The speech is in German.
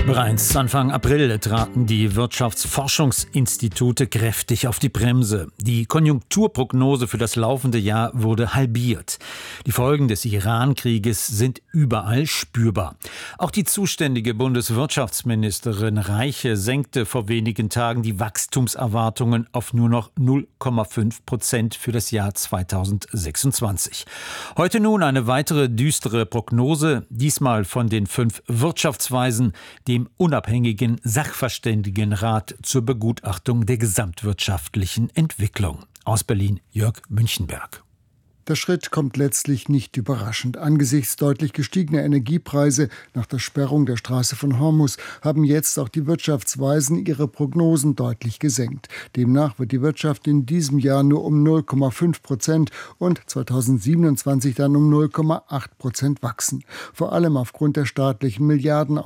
Bereits Anfang April traten die Wirtschaftsforschungsinstitute kräftig auf die Bremse. Die Konjunkturprognose für das laufende Jahr wurde halbiert. Die Folgen des Iran-Krieges sind überall spürbar. Auch die zuständige Bundeswirtschaftsministerin Reiche senkte vor wenigen Tagen die Wachstumserwartungen auf nur noch 0,5% für das Jahr 2026. Heute nun eine weitere düstere Prognose, diesmal von den 5 Wirtschaftsweisen, dem unabhängigen Sachverständigenrat zur Begutachtung der gesamtwirtschaftlichen Entwicklung. Aus Berlin Jörg Münchenberg. Der Schritt kommt letztlich nicht überraschend. Angesichts deutlich gestiegener Energiepreise nach der Sperrung der Straße von Hormuz haben jetzt auch die Wirtschaftsweisen ihre Prognosen deutlich gesenkt. Demnach wird die Wirtschaft in diesem Jahr nur um 0,5% und 2027 dann um 0,8% wachsen. Vor allem aufgrund der staatlichen Milliarden